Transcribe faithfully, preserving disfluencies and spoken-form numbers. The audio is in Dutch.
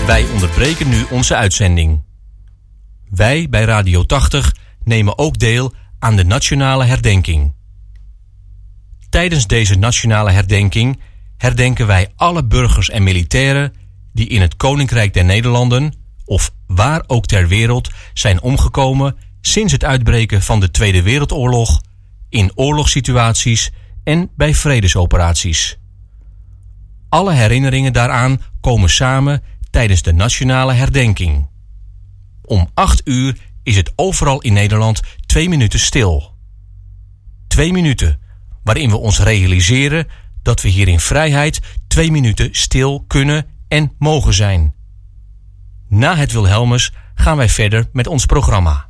Wij onderbreken nu onze uitzending. Wij bij Radio tachtig nemen ook deel aan de nationale herdenking. Tijdens deze nationale herdenking herdenken wij alle burgers en militairen die in het Koninkrijk der Nederlanden of waar ook ter wereld zijn omgekomen sinds het uitbreken van de Tweede Wereldoorlog, in oorlogssituaties en bij vredesoperaties. Alle herinneringen daaraan komen samen tijdens de nationale herdenking. Om acht uur is het overal in Nederland twee minuten stil. Twee minuten, waarin we ons realiseren dat we hier in vrijheid twee minuten stil kunnen en mogen zijn. Na het Wilhelmus gaan wij verder met ons programma.